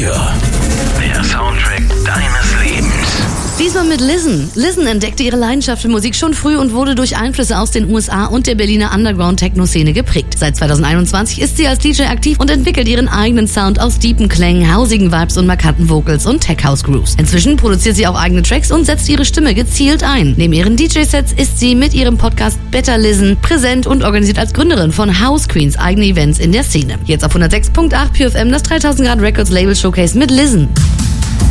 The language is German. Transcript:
Radio. Der Soundtrack deines Lebens. Diesmal mit Lizzen. Lizzen entdeckte ihre Leidenschaft für Musik schon früh und wurde durch Einflüsse aus den USA und der Berliner Underground-Techno-Szene geprägt. Seit 2021 ist sie als DJ aktiv und entwickelt ihren eigenen Sound aus deepen Klängen, hausigen Vibes und markanten Vocals und Tech-House-Grooves. Inzwischen produziert sie auch eigene Tracks und setzt ihre Stimme gezielt ein. Neben ihren DJ-Sets ist sie mit ihrem Podcast Better Lizzen präsent und organisiert als Gründerin von House Queens eigene Events in der Szene. Jetzt auf 106.8 PFM das 3000 Grad Records Label Showcase mit Lizzen.